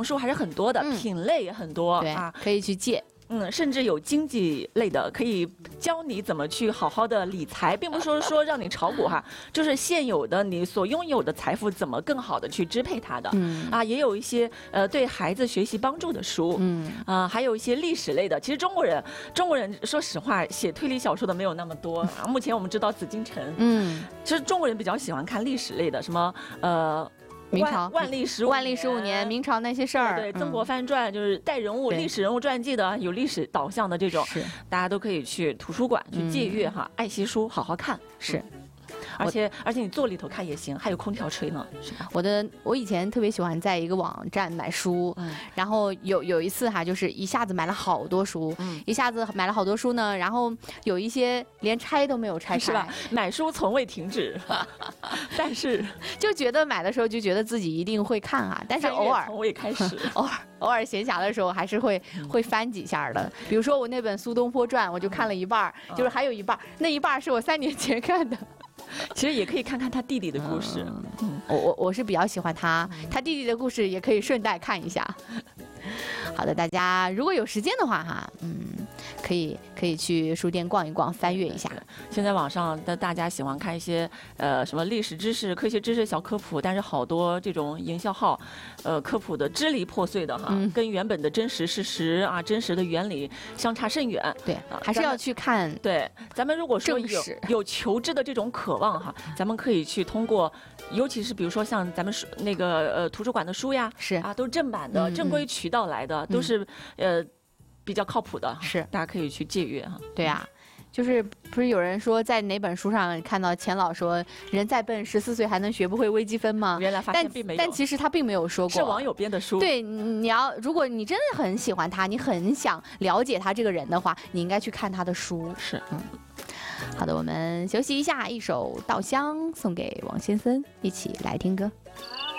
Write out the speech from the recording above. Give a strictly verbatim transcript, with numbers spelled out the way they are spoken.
藏书还是很多的， 嗯、 品类也很多， 对啊， 可以去借。 嗯，甚至有经济类的，可以教你怎么去好好的理财，并不是说说让你炒股哈，就是现有的你所拥有的财富怎么更好的去支配它的。嗯啊，也有一些呃对孩子学习帮助的书，嗯啊，还有一些历史类的。其实中国人中国人说实话写推理小说的没有那么多啊。目前我们知道紫禁城，嗯，其实中国人比较喜欢看历史类的，什么呃。 明朝万历十五万历十五年，明朝那些事儿， 对，曾国藩传就是带人物、历史人物传记的，有历史导向的这种，是大家都可以去图书馆去借阅哈，爱惜书，好好看， 是。 而且而且你坐里头看也行，还有空调吹呢，是吧？ 我的我以前特别喜欢在一个网站买书，嗯、然后有有一次哈，就是一下子买了好多书，嗯、一下子买了好多书呢，然后有一些连拆都没有拆开， 是吧？买书从未停止，但是就觉得买的时候就觉得自己一定会看啊，但是偶尔从未开始， 偶尔偶尔闲暇的时候还是会、嗯、会翻几下的。比如说我那本《苏东坡传》，我就看了一半，嗯、就是还有一半，那一半是我三年前看的。 其实也可以看看他弟弟的故事， 嗯、我我我是比较喜欢他，他弟弟的故事也可以顺带看一下。好的，大家如果有时间的话哈，嗯，可以可以去书店逛一逛，翻阅一下。 现在网上的大家喜欢看一些呃什么历史知识、科学知识小科普，但是好多这种营销号，呃科普的支离破碎的哈，嗯、跟原本的真实事实啊、真实的原理相差甚远。 对，啊、还是要去看。 对，咱们如果说有有求知的这种渴望哈，咱们可以去通过，尤其是比如说像咱们书那个呃图书馆的书呀， 是啊，都是正版的、嗯、正规渠道来的，嗯、都是呃比较靠谱的， 是大家可以去借阅哈。 对呀、啊。就是不是有人说在哪本书上看到钱老说人再笨十四岁还能学不会微积分吗？ 原来发现并没有， 但但其实他并没有说过， 是网友编的书。 对，你要如果你真的很喜欢他，你很想了解他这个人的话，你应该去看他的书。 是， 嗯。好的，我们休息一下，一首《稻香》送给王先生，一起来听歌。